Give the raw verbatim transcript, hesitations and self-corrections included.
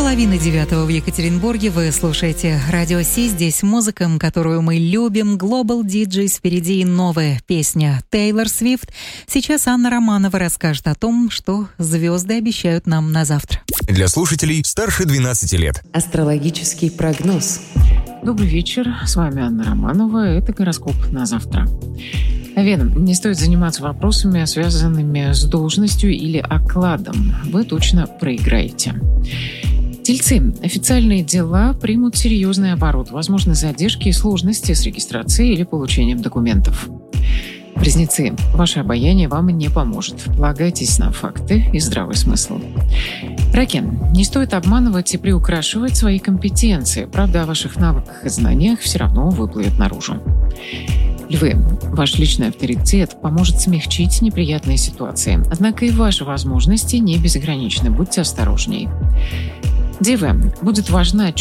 Половина девятого в Екатеринбурге. Вы слушаете Радио Си. Здесь музыка, которую мы любим. Global ди джей. Впереди новая песня Тейлор Свифт. Сейчас Анна Романова расскажет о том, что звезды обещают нам на завтра. Для слушателей старше двенадцати лет. Астрологический прогноз. Добрый вечер. С вами Анна Романова. Это гороскоп на завтра. Вена, не стоит заниматься вопросами, связанными с должностью или окладом. Вы точно проиграете. Тельцы. Официальные дела примут серьезный оборот. Возможны задержки и сложности с регистрацией или получением документов. Близнецы. Ваше обаяние вам не поможет. Полагайтесь на факты и здравый смысл. Раки. Не стоит обманывать и приукрашивать свои компетенции. Правда о ваших навыках и знаниях все равно выплывет наружу. Львы. Ваш личный авторитет поможет смягчить неприятные ситуации. Однако и ваши возможности не безграничны. Будьте осторожней. Девы. Будет важна